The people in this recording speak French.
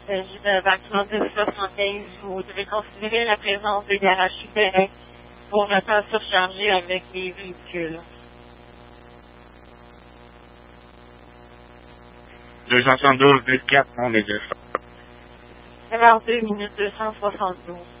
s'agit d'un bâtiment de 75, vous devez considérer la présence de garages souterrains pour ne pas surcharger avec les véhicules. 272, 24, on est 200. Alors 2 minutes 272.